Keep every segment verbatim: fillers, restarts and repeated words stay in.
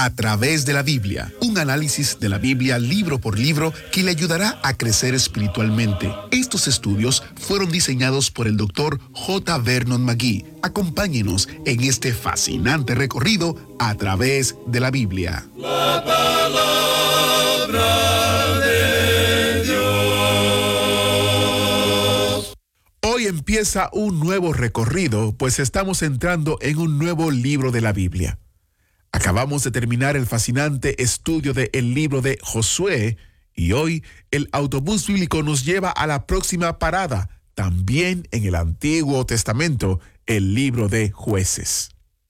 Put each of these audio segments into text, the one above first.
A través de la Biblia, un análisis de la Biblia libro por libro que le ayudará a crecer espiritualmente. Estos estudios fueron diseñados por el doctor J. Vernon McGee. Acompáñenos en este fascinante recorrido a través de la Biblia. La palabra de Dios. Hoy empieza un nuevo recorrido, pues estamos entrando en un nuevo libro de la Biblia. Acabamos de terminar el fascinante estudio del libro de Josué y hoy el autobús bíblico nos lleva a la próxima parada, también en el Antiguo Testamento, el libro de Jueces.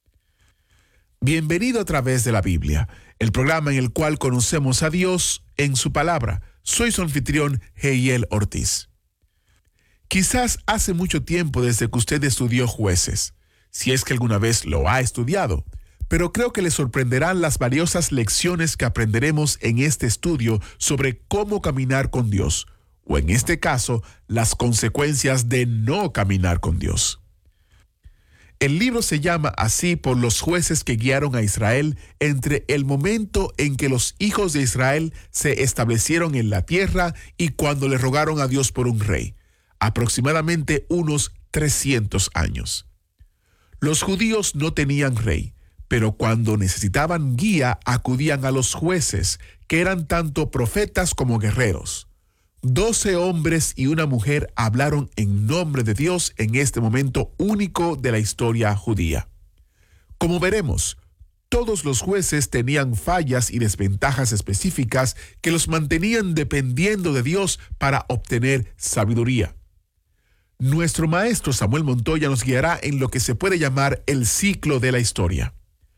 Bienvenido a través de la Biblia, el programa en el cual conocemos a Dios en su palabra. Soy su anfitrión, Heiel Ortiz. Quizás hace mucho tiempo desde que usted estudió Jueces, si es que alguna vez lo ha estudiado. Pero creo que le sorprenderán las valiosas lecciones que aprenderemos en este estudio sobre cómo caminar con Dios, o en este caso, las consecuencias de no caminar con Dios. El libro se llama así por los jueces que guiaron a Israel entre el momento en que los hijos de Israel se establecieron en la tierra y cuando le rogaron a Dios por un rey, aproximadamente unos trescientos años. Los judíos no tenían rey, pero cuando necesitaban guía acudían a los jueces, que eran tanto profetas como guerreros. Doce hombres y una mujer hablaron en nombre de Dios en este momento único de la historia judía. Como veremos, todos los jueces tenían fallas y desventajas específicas que los mantenían dependiendo de Dios para obtener sabiduría. Nuestro maestro Samuel Montoya nos guiará en lo que se puede llamar el ciclo de la historia.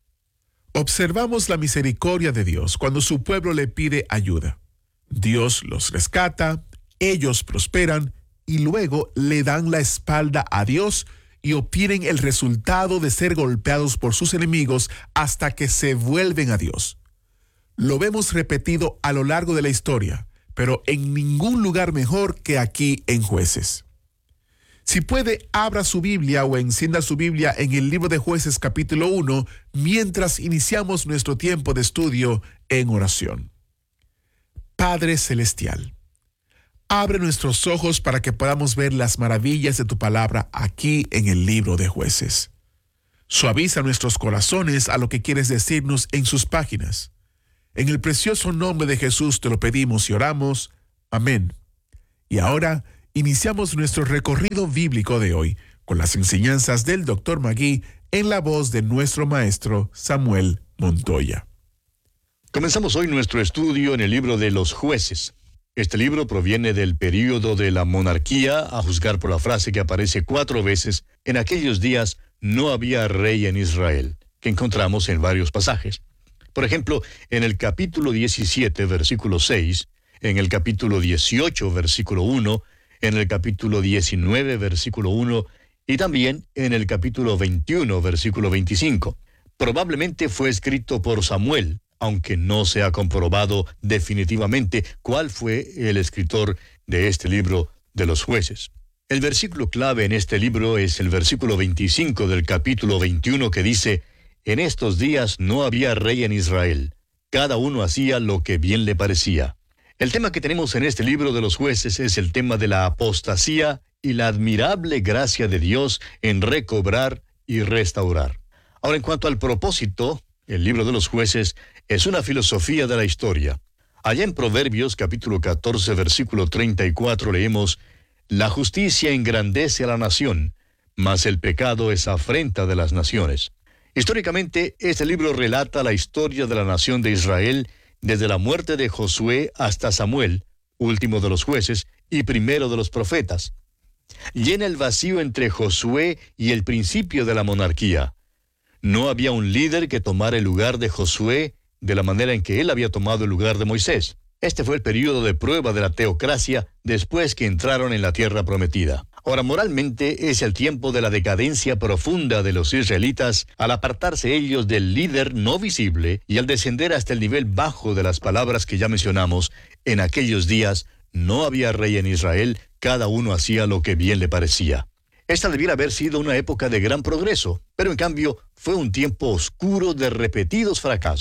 Observamos la misericordia de Dios cuando su pueblo le pide ayuda. Dios los rescata, ellos prosperan y luego le dan la espalda a Dios y obtienen el resultado de ser golpeados por sus enemigos hasta que se vuelven a Dios. Lo vemos repetido a lo largo de la historia, pero en ningún lugar mejor que aquí en Jueces. Si puede, abra su Biblia o encienda su Biblia en el libro de Jueces capítulo uno, mientras iniciamos nuestro tiempo de estudio en oración. Padre Celestial, abre nuestros ojos para que podamos ver las maravillas de tu palabra aquí en el libro de Jueces. Suaviza nuestros corazones a lo que quieres decirnos en sus páginas. En el precioso nombre de Jesús te lo pedimos y oramos. Amén. Y ahora iniciamos nuestro recorrido bíblico de hoy con las enseñanzas del doctor McGee en la voz de nuestro maestro Samuel Montoya. Comenzamos hoy nuestro estudio en el libro de los Jueces. Este libro proviene del período de la monarquía, a juzgar por la frase que aparece cuatro veces: en aquellos días no había rey en Israel, que encontramos en varios pasajes. Por ejemplo, en el capítulo diecisiete, versículo seis, en el capítulo dieciocho, versículo uno, en el capítulo diecinueve, versículo uno, y también en el capítulo veintiuno, versículo veinticinco. Probablemente fue escrito por Samuel, aunque no se ha comprobado definitivamente cuál fue el escritor de este libro de los Jueces. El versículo clave en este libro es el versículo veinticinco del capítulo veintiuno, que dice: en estos días no había rey en Israel, cada uno hacía lo que bien le parecía. El tema que tenemos en este libro de los Jueces es el tema de la apostasía y la admirable gracia de Dios en recobrar y restaurar. Ahora, en cuanto al propósito, el libro de los Jueces es una filosofía de la historia. Allá en Proverbios capítulo catorce, versículo treinta y cuatro leemos: la justicia engrandece a la nación, mas el pecado es afrenta de las naciones. Históricamente, este libro relata la historia de la nación de Israel desde la muerte de Josué hasta Samuel, último de los jueces y primero de los profetas. Llena el vacío entre Josué y el principio de la monarquía. No había un líder que tomara el lugar de Josué de la manera en que él había tomado el lugar de Moisés. Este fue el período de prueba de la teocracia después que entraron en la tierra prometida. Ahora, moralmente es el tiempo de la decadencia profunda de los israelitas al apartarse ellos del líder no visible y al descender hasta el nivel bajo de las palabras que ya mencionamos. En aquellos días no había rey en Israel, cada uno hacía lo que bien le parecía. Esta debiera haber sido una época de gran progreso, pero en cambio fue un tiempo oscuro de repetidos fracasos.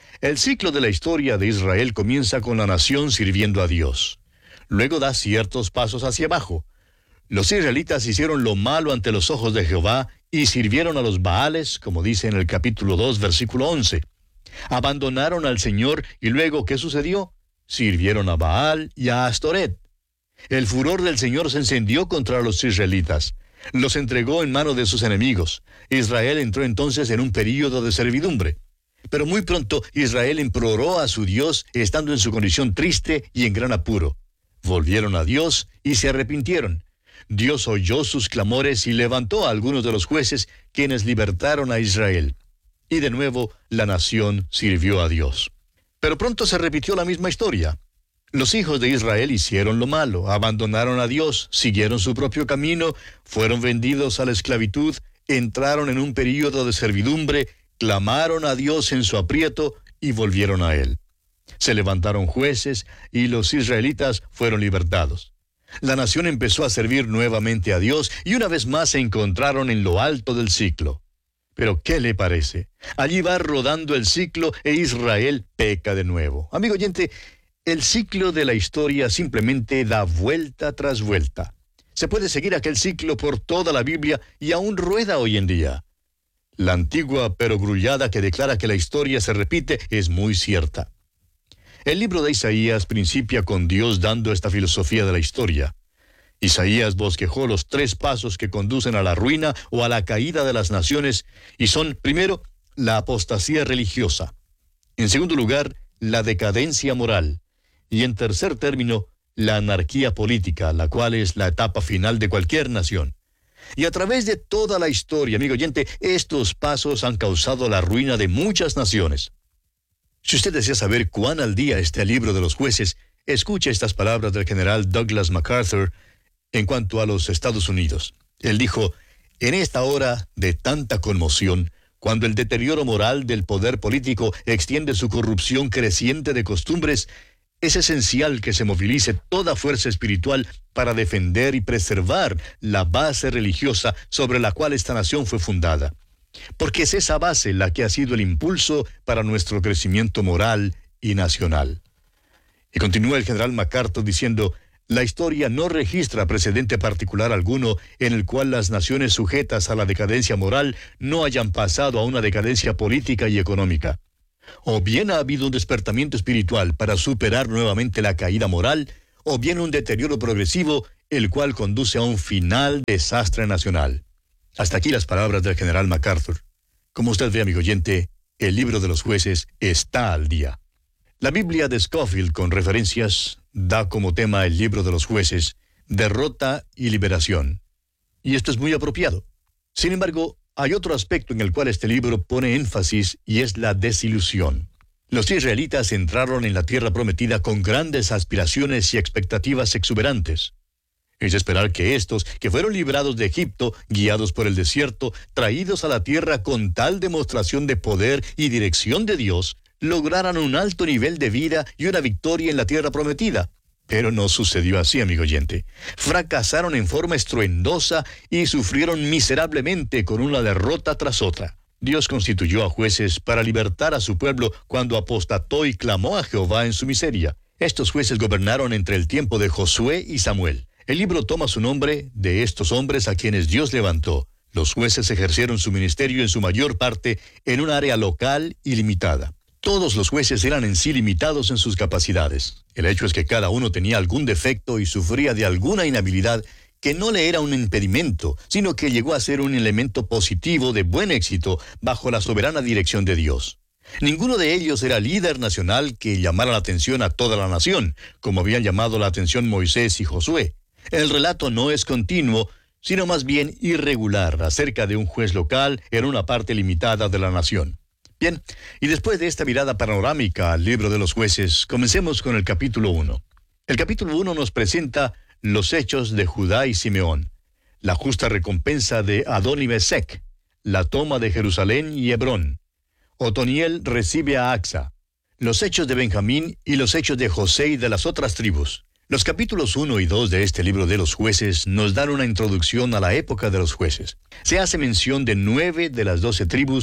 El ciclo de la historia de Israel comienza con la nación sirviendo a Dios. Luego da ciertos pasos hacia abajo. Los israelitas hicieron lo malo ante los ojos de Jehová y sirvieron a los Baales, como dice en el capítulo dos, versículo once. Abandonaron al Señor y luego, ¿qué sucedió? Sirvieron a Baal y a Astoret. El furor del Señor se encendió contra los israelitas. Los entregó en manos de sus enemigos. Israel entró entonces en un período de servidumbre. Pero muy pronto Israel imploró a su Dios, estando en su condición triste y en gran apuro. Volvieron a Dios y se arrepintieron. Dios oyó sus clamores y levantó a algunos de los jueces, quienes libertaron a Israel. Y de nuevo la nación sirvió a Dios. Pero pronto se repitió la misma historia. Los hijos de Israel hicieron lo malo, abandonaron a Dios, siguieron su propio camino, fueron vendidos a la esclavitud, entraron en un período de servidumbre, clamaron a Dios en su aprieto y volvieron a Él. Se levantaron jueces y los israelitas fueron libertados. La nación empezó a servir nuevamente a Dios y una vez más se encontraron en lo alto del ciclo. Pero ¿qué le parece? Allí va rodando el ciclo e Israel peca de nuevo. Amigo oyente, el ciclo de la historia simplemente da vuelta tras vuelta. Se puede seguir aquel ciclo por toda la Biblia y aún rueda hoy en día. La antigua perogrullada que declara que la historia se repite es muy cierta. El libro de Isaías principia con Dios dando esta filosofía de la historia. Isaías bosquejó los tres pasos que conducen a la ruina o a la caída de las naciones y son, primero, la apostasía religiosa. En segundo lugar, la decadencia moral. Y en tercer término, la anarquía política, la cual es la etapa final de cualquier nación. Y a través de toda la historia, amigo oyente, estos pasos han causado la ruina de muchas naciones. Si usted desea saber cuán al día está el libro de los jueces, escuche estas palabras del general Douglas MacArthur en cuanto a los Estados Unidos. Él dijo: en esta hora de tanta conmoción, cuando el deterioro moral del poder político extiende su corrupción creciente de costumbres, es esencial que se movilice toda fuerza espiritual para defender y preservar la base religiosa sobre la cual esta nación fue fundada. Porque es esa base la que ha sido el impulso para nuestro crecimiento moral y nacional. Y continúa el general MacArthur diciendo: la historia no registra precedente particular alguno en el cual las naciones sujetas a la decadencia moral no hayan pasado a una decadencia política y económica. O bien ha habido un despertamiento espiritual para superar nuevamente la caída moral, o bien un deterioro progresivo, el cual conduce a un final desastre nacional. Hasta aquí las palabras del general MacArthur. Como usted ve, amigo oyente, el libro de los jueces está al día. La Biblia de Scofield, con referencias, da como tema el libro de los jueces, derrota y liberación. Y esto es muy apropiado. Sin embargo, hay otro aspecto en el cual este libro pone énfasis y es la desilusión. Los israelitas entraron en la tierra prometida con grandes aspiraciones y expectativas exuberantes. Es de esperar que estos, que fueron librados de Egipto, guiados por el desierto, traídos a la tierra con tal demostración de poder y dirección de Dios, lograran un alto nivel de vida y una victoria en la tierra prometida. Pero no sucedió así, amigo oyente. Fracasaron en forma estruendosa y sufrieron miserablemente con una derrota tras otra. Dios constituyó a jueces para libertar a su pueblo cuando apostató y clamó a Jehová en su miseria. Estos jueces gobernaron entre el tiempo de Josué y Samuel. El libro toma su nombre de estos hombres a quienes Dios levantó. Los jueces ejercieron su ministerio en su mayor parte en un área local y limitada. Todos los jueces eran en sí limitados en sus capacidades. El hecho es que cada uno tenía algún defecto y sufría de alguna inhabilidad que no le era un impedimento, sino que llegó a ser un elemento positivo de buen éxito bajo la soberana dirección de Dios. Ninguno de ellos era líder nacional que llamara la atención a toda la nación, como habían llamado la atención Moisés y Josué. El relato no es continuo, sino más bien irregular acerca de un juez local en una parte limitada de la nación. Bien, y después de esta mirada panorámica al libro de los jueces, comencemos con el capítulo uno. El capítulo uno nos presenta los hechos de Judá y Simeón, la justa recompensa de Adoni-Mesec, la toma de Jerusalén y Hebrón. Otoniel recibe a Axa, los hechos de Benjamín y los hechos de José y de las otras tribus. Los capítulos uno y dos de este libro de los jueces nos dan una introducción a la época de los jueces. Se hace mención de nueve de las doce tribus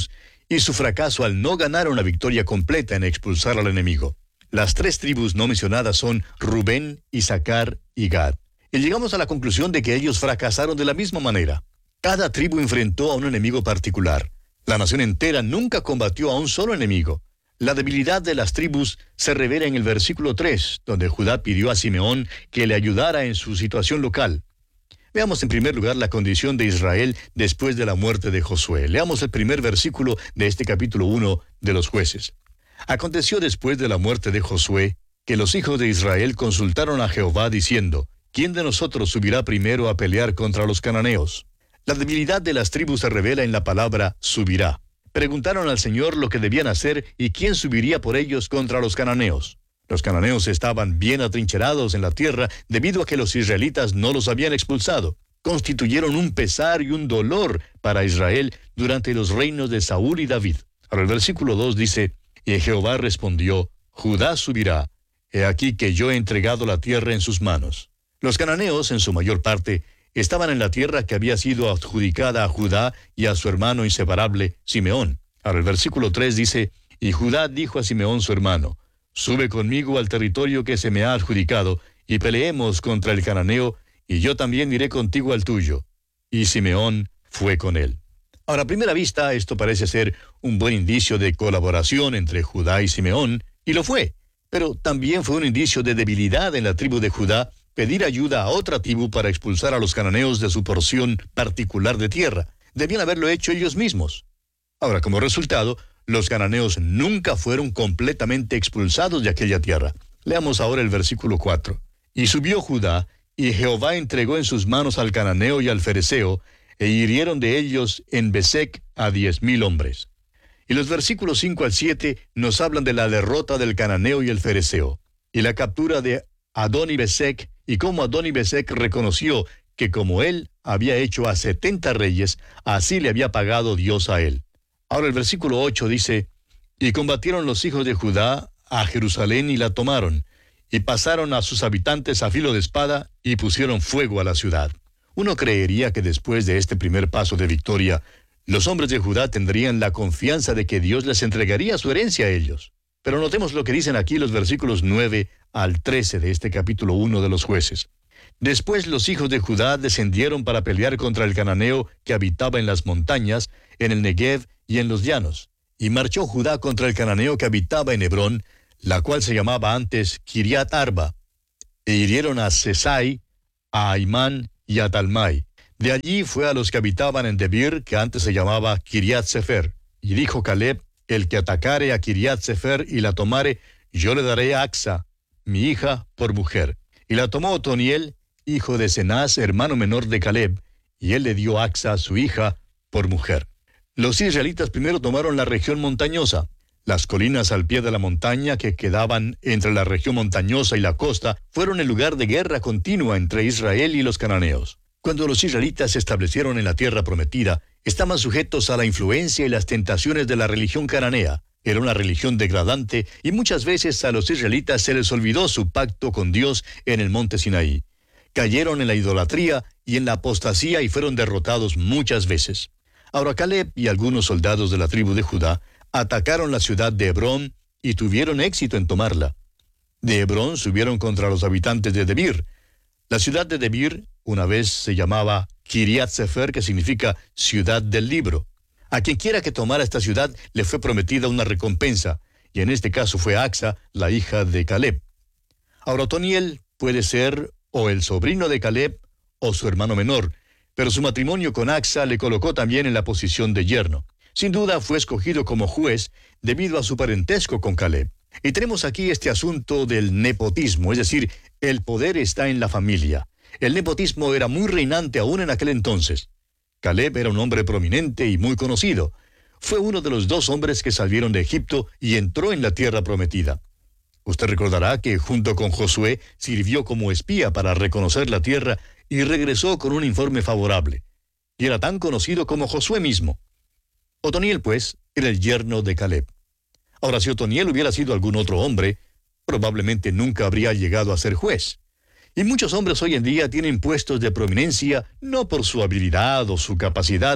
y su fracaso al no ganar una victoria completa en expulsar al enemigo. Las tres tribus no mencionadas son Rubén, Isaacar y Gad. Y llegamos a la conclusión de que ellos fracasaron de la misma manera. Cada tribu enfrentó a un enemigo particular. La nación entera nunca combatió a un solo enemigo. La debilidad de las tribus se revela en el versículo tres, donde Judá pidió a Simeón que le ayudara en su situación local. Veamos en primer lugar la condición de Israel después de la muerte de Josué. Leamos el primer versículo de este capítulo uno de los Jueces. Aconteció después de la muerte de Josué, que los hijos de Israel consultaron a Jehová diciendo, ¿quién de nosotros subirá primero a pelear contra los cananeos? La debilidad de las tribus se revela en la palabra subirá. Preguntaron al Señor lo que debían hacer y quién subiría por ellos contra los cananeos. Los cananeos estaban bien atrincherados en la tierra debido a que los israelitas no los habían expulsado. Constituyeron un pesar y un dolor para Israel durante los reinos de Saúl y David. Ahora el versículo dos dice, y Jehová respondió, Judá subirá, he aquí que yo he entregado la tierra en sus manos. Los cananeos, en su mayor parte, estaban en la tierra que había sido adjudicada a Judá y a su hermano inseparable, Simeón. Ahora el versículo tres dice, y Judá dijo a Simeón su hermano, sube conmigo al territorio que se me ha adjudicado, y peleemos contra el cananeo, y yo también iré contigo al tuyo. Y Simeón fue con él. Ahora, a primera vista, esto parece ser un buen indicio de colaboración entre Judá y Simeón, y lo fue. Pero también fue un indicio de debilidad en la tribu de Judá, pedir ayuda a otra tribu para expulsar a los cananeos de su porción particular de tierra. Debían haberlo hecho ellos mismos. Ahora, como resultado, los cananeos nunca fueron completamente expulsados de aquella tierra. Leamos ahora el versículo cuatro. Y subió Judá, y Jehová entregó en sus manos al cananeo y al fereceo, e hirieron de ellos en Besec a diez mil hombres. Y los versículos cinco al siete nos hablan de la derrota del cananeo y el fereceo, y la captura de Adoni-Besec, y cómo Adoni-Besec reconoció que como él había hecho a setenta reyes, así le había pagado Dios a él. Ahora el versículo ocho dice, y combatieron los hijos de Judá a Jerusalén y la tomaron, y pasaron a sus habitantes a filo de espada, y pusieron fuego a la ciudad. Uno creería que después de este primer paso de victoria, los hombres de Judá tendrían la confianza de que Dios les entregaría su herencia a ellos. Pero notemos lo que dicen aquí los versículos nueve al trece de este capítulo uno de los Jueces. Después los hijos de Judá descendieron para pelear contra el cananeo que habitaba en las montañas, en el Negev y en los llanos. Y marchó Judá contra el cananeo que habitaba en Hebrón, la cual se llamaba antes Kiriat Arba. E hirieron a Sesai, a Aimán y a Talmai. De allí fue a los que habitaban en Debir, que antes se llamaba Kiriat Sefer. Y dijo Caleb, el que atacare a Kiriat Sefer y la tomare, yo le daré a Axa, mi hija, por mujer. Y la tomó Otoniel, hijo de Cenaz, hermano menor de Caleb, y él le dio a Axa, su hija, por mujer. Los israelitas primero tomaron la región montañosa. Las colinas al pie de la montaña que quedaban entre la región montañosa y la costa fueron el lugar de guerra continua entre Israel y los cananeos. Cuando los israelitas se establecieron en la tierra prometida, estaban sujetos a la influencia y las tentaciones de la religión cananea. Era una religión degradante y muchas veces a los israelitas se les olvidó su pacto con Dios en el monte Sinaí. Cayeron en la idolatría y en la apostasía y fueron derrotados muchas veces. Ahora Caleb y algunos soldados de la tribu de Judá atacaron la ciudad de Hebrón y tuvieron éxito en tomarla. De Hebrón subieron contra los habitantes de Debir. La ciudad de Debir una vez se llamaba Kiriat Sefer, que significa ciudad del libro. A quien quiera que tomara esta ciudad le fue prometida una recompensa, y en este caso fue Axa, la hija de Caleb. Ahora Otoniel puede ser o el sobrino de Caleb o su hermano menor, pero su matrimonio con Axa le colocó también en la posición de yerno. Sin duda fue escogido como juez debido a su parentesco con Caleb. Y tenemos aquí este asunto del nepotismo, es decir, el poder está en la familia. El nepotismo era muy reinante aún en aquel entonces. Caleb era un hombre prominente y muy conocido. Fue uno de los dos hombres que salieron de Egipto y entró en la tierra prometida. Usted recordará que junto con Josué sirvió como espía para reconocer la tierra y regresó con un informe favorable. Y era tan conocido como Josué mismo. Otoniel, pues, era el yerno de Caleb. Ahora, si Otoniel hubiera sido algún otro hombre, probablemente nunca habría llegado a ser juez. Y muchos hombres hoy en día tienen puestos de prominencia no por su habilidad o su capacidad,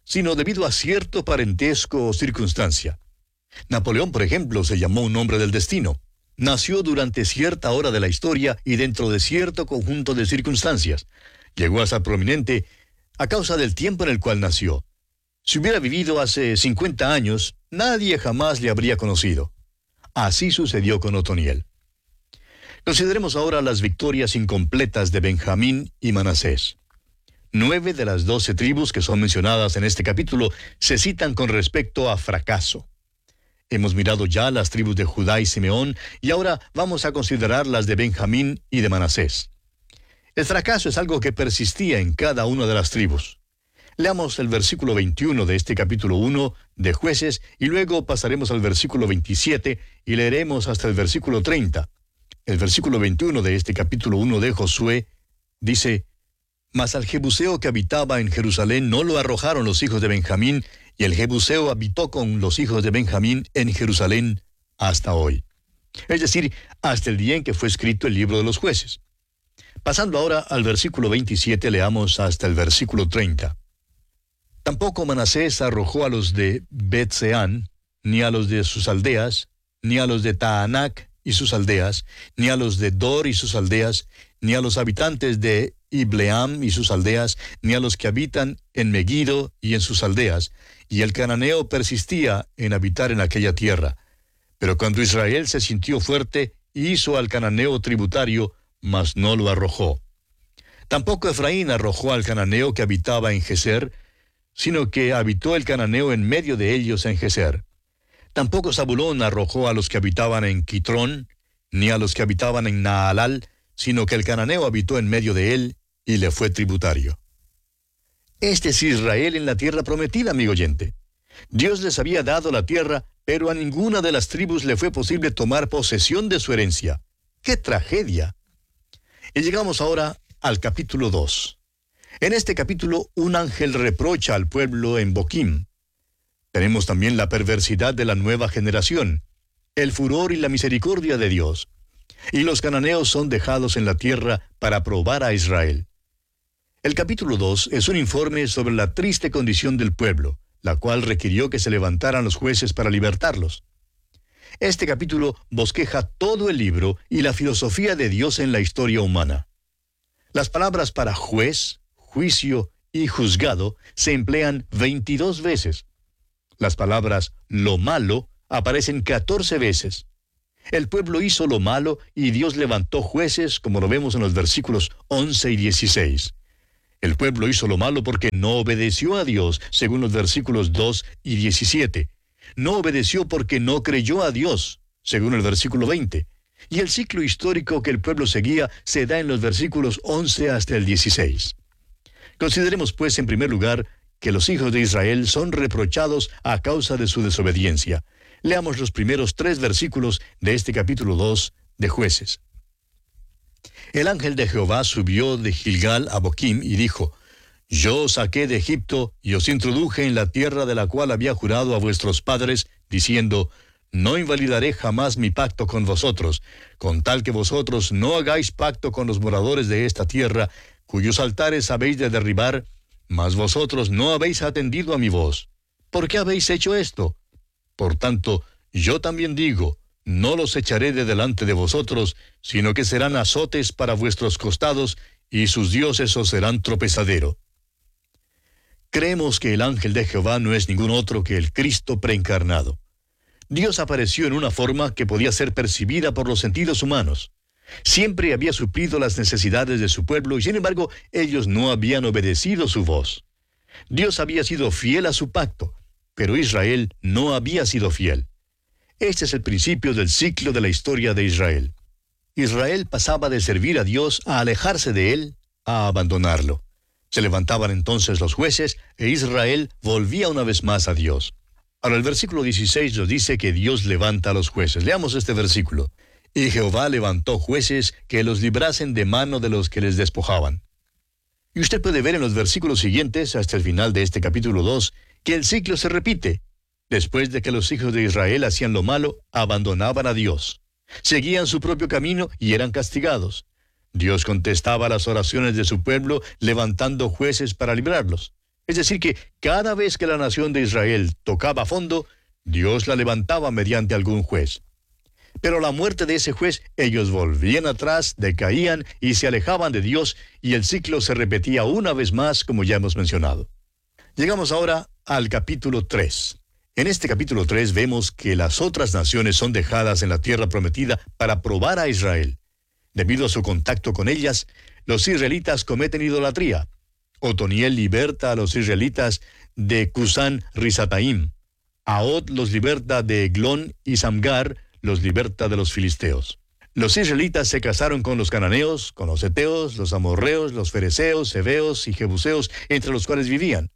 sino debido a cierto parentesco o circunstancia. Napoleón, por ejemplo, se llamó un hombre del destino. Nació durante cierta hora de la historia y dentro de cierto conjunto de circunstancias. Llegó a ser prominente a causa del tiempo en el cual nació. Si hubiera vivido hace cincuenta años, nadie jamás le habría conocido. Así sucedió con Otoniel. Consideremos ahora las victorias incompletas de Benjamín y Manasés. Nueve de las doce tribus que son mencionadas en este capítulo se citan con respecto a fracaso. Hemos mirado ya las tribus de Judá y Simeón, y ahora vamos a considerar las de Benjamín y de Manasés. El fracaso es algo que persistía en cada una de las tribus. Leamos el versículo veintiuno de este capítulo uno de Jueces, y luego pasaremos al versículo veintisiete y leeremos hasta el versículo treinta. El versículo veintiuno de este capítulo uno de Josué dice: Mas al Jebuseo que habitaba en Jerusalén no lo arrojaron los hijos de Benjamín, y el Jebuseo habitó con los hijos de Benjamín en Jerusalén hasta hoy. Es decir, hasta el día en que fue escrito el libro de los Jueces. Pasando ahora al versículo veintisiete, leamos hasta el versículo treinta. Tampoco Manasés arrojó a los de Bet-Seán, ni a los de sus aldeas, ni a los de Taanac y sus aldeas, ni a los de Dor y sus aldeas, ni a los habitantes de Ibleam y sus aldeas, ni a los que habitan en Megiddo y en sus aldeas, y el cananeo persistía en habitar en aquella tierra. Pero cuando Israel se sintió fuerte, hizo al cananeo tributario, mas no lo arrojó. Tampoco Efraín arrojó al cananeo que habitaba en Geser, sino que habitó el cananeo en medio de ellos en Geser. Tampoco Zabulón arrojó a los que habitaban en Quitrón, ni a los que habitaban en Naalal, sino que el cananeo habitó en medio de él, y le fue tributario. Este es Israel en la tierra prometida, amigo oyente. Dios les había dado la tierra, pero a ninguna de las tribus le fue posible tomar posesión de su herencia. ¡Qué tragedia! Y llegamos ahora al capítulo dos. En este capítulo, un ángel reprocha al pueblo en Boquim. Tenemos también la perversidad de la nueva generación, el furor y la misericordia de Dios. Y los cananeos son dejados en la tierra para probar a Israel. El capítulo dos es un informe sobre la triste condición del pueblo, la cual requirió que se levantaran los jueces para libertarlos. Este capítulo bosqueja todo el libro y la filosofía de Dios en la historia humana. Las palabras para juez, juicio y juzgado se emplean veintidós veces. Las palabras lo malo aparecen catorce veces. El pueblo hizo lo malo y Dios levantó jueces, como lo vemos en los versículos once y dieciséis. El pueblo hizo lo malo porque no obedeció a Dios, según los versículos dos y diecisiete. No obedeció porque no creyó a Dios, según el versículo veinte. Y el ciclo histórico que el pueblo seguía se da en los versículos once hasta el dieciséis. Consideremos pues en primer lugar que los hijos de Israel son reprochados a causa de su desobediencia. Leamos los primeros tres versículos de este capítulo dos de Jueces. El ángel de Jehová subió de Gilgal a Boquim y dijo: Yo os saqué de Egipto y os introduje en la tierra de la cual había jurado a vuestros padres, diciendo: No invalidaré jamás mi pacto con vosotros, con tal que vosotros no hagáis pacto con los moradores de esta tierra, cuyos altares habéis de derribar, mas vosotros no habéis atendido a mi voz. ¿Por qué habéis hecho esto? Por tanto, yo también digo: no los echaré de delante de vosotros, sino que serán azotes para vuestros costados, y sus dioses os serán tropezadero. Creemos que el ángel de Jehová no es ningún otro que el Cristo preencarnado. Dios apareció en una forma que podía ser percibida por los sentidos humanos. Siempre había suplido las necesidades de su pueblo y sin embargo ellos no habían obedecido su voz. Dios había sido fiel a su pacto, pero Israel no había sido fiel. Este es el principio del ciclo de la historia de Israel. Israel pasaba de servir a Dios a alejarse de Él, a abandonarlo. Se levantaban entonces los jueces e Israel volvía una vez más a Dios. Ahora el versículo dieciséis nos dice que Dios levanta a los jueces. Leamos este versículo. Y Jehová levantó jueces que los librasen de mano de los que les despojaban. Y usted puede ver en los versículos siguientes, hasta el final de este capítulo dos, que el ciclo se repite. Después de que los hijos de Israel hacían lo malo, abandonaban a Dios. Seguían su propio camino y eran castigados. Dios contestaba las oraciones de su pueblo, levantando jueces para librarlos. Es decir, que cada vez que la nación de Israel tocaba fondo, Dios la levantaba mediante algún juez. Pero a la muerte de ese juez, ellos volvían atrás, decaían y se alejaban de Dios, y el ciclo se repetía una vez más, como ya hemos mencionado. Llegamos ahora al capítulo tres. En este capítulo tres vemos que las otras naciones son dejadas en la tierra prometida para probar a Israel. Debido a su contacto con ellas, los israelitas cometen idolatría. Otoniel liberta a los israelitas de Cusán Risataim. Ahod los liberta de Eglón y Samgar los liberta de los filisteos. Los israelitas se casaron con los cananeos, con los heteos, los amorreos, los fereceos, heveos y jebuseos, entre los cuales vivían.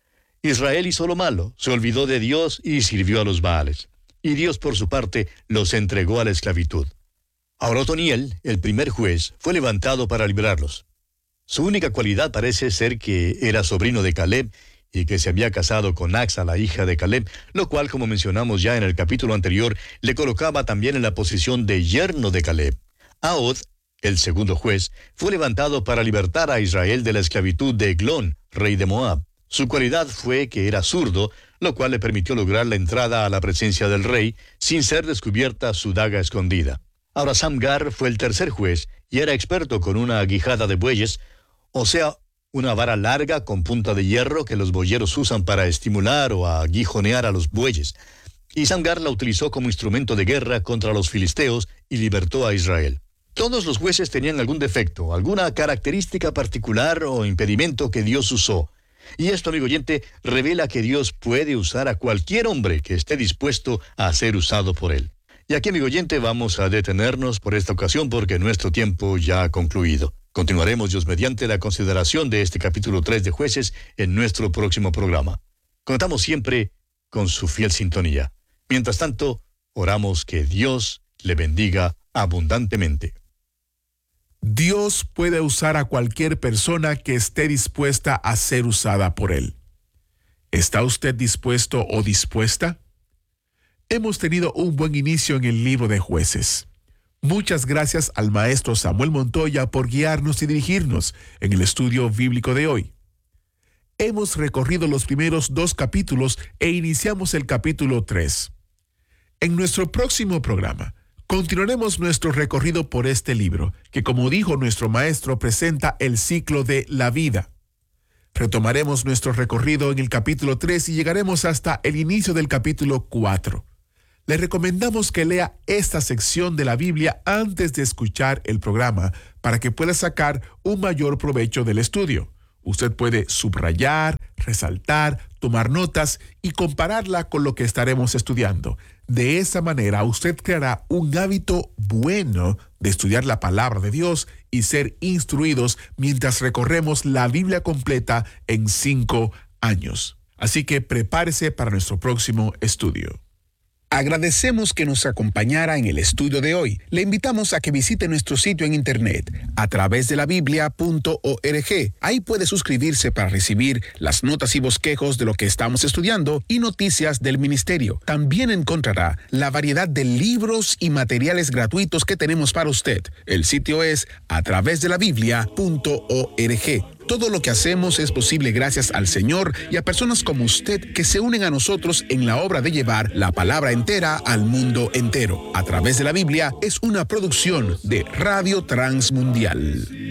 Israel hizo lo malo, se olvidó de Dios y sirvió a los Baales. Y Dios, por su parte, los entregó a la esclavitud. Ahora Otoniel, el primer juez, fue levantado para librarlos. Su única cualidad parece ser que era sobrino de Caleb y que se había casado con Axa, la hija de Caleb, lo cual, como mencionamos ya en el capítulo anterior, le colocaba también en la posición de yerno de Caleb. Ahod, el segundo juez, fue levantado para libertar a Israel de la esclavitud de Eglón, rey de Moab. Su cualidad fue que era zurdo, lo cual le permitió lograr la entrada a la presencia del rey sin ser descubierta su daga escondida. Ahora Samgar fue el tercer juez y era experto con una aguijada de bueyes, o sea, una vara larga con punta de hierro que los boyeros usan para estimular o aguijonear a los bueyes. Y Samgar la utilizó como instrumento de guerra contra los filisteos y libertó a Israel. Todos los jueces tenían algún defecto, alguna característica particular o impedimento que Dios usó. Y esto, amigo oyente, revela que Dios puede usar a cualquier hombre que esté dispuesto a ser usado por Él. Y aquí, amigo oyente, vamos a detenernos por esta ocasión porque nuestro tiempo ya ha concluido. Continuaremos, Dios mediante, la consideración de este capítulo tres de Jueces en nuestro próximo programa. Contamos siempre con su fiel sintonía. Mientras tanto, oramos que Dios le bendiga abundantemente. Dios puede usar a cualquier persona que esté dispuesta a ser usada por Él. ¿Está usted dispuesto o dispuesta? Hemos tenido un buen inicio en el libro de Jueces. Muchas gracias al maestro Samuel Montoya por guiarnos y dirigirnos en el estudio bíblico de hoy. Hemos recorrido los primeros dos capítulos e iniciamos el capítulo tres. En nuestro próximo programa, continuaremos nuestro recorrido por este libro, que como dijo nuestro maestro, presenta el ciclo de la vida. Retomaremos nuestro recorrido en el capítulo tres y llegaremos hasta el inicio del capítulo cuatro. Le recomendamos que lea esta sección de la Biblia antes de escuchar el programa para que pueda sacar un mayor provecho del estudio. Usted puede subrayar, resaltar, tomar notas y compararla con lo que estaremos estudiando. De esa manera, usted creará un hábito bueno de estudiar la palabra de Dios y ser instruidos mientras recorremos la Biblia completa en cinco años. Así que prepárese para nuestro próximo estudio. Agradecemos que nos acompañara en el estudio de hoy. Le invitamos a que visite nuestro sitio en internet a través de la biblia punto org. Ahí puede suscribirse para recibir las notas y bosquejos de lo que estamos estudiando y noticias del ministerio. También encontrará la variedad de libros y materiales gratuitos que tenemos para usted. El sitio es a través de la biblia punto org. Todo lo que hacemos es posible gracias al Señor y a personas como usted que se unen a nosotros en la obra de llevar la palabra entera al mundo entero. A través de la Biblia es una producción de Radio Transmundial.